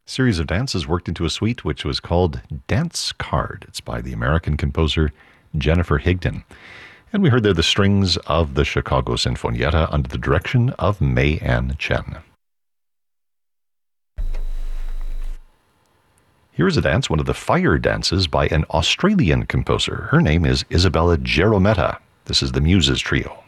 Series of dances worked into a suite which was called Dance Card. It's by the American composer Jennifer Higdon. And we heard there the strings of the Chicago Sinfonietta under the direction of May Ann Chen. Here is a dance, one of the fire dances by an Australian composer. Her name is Isabella Gerometta. This is the Muses Trio.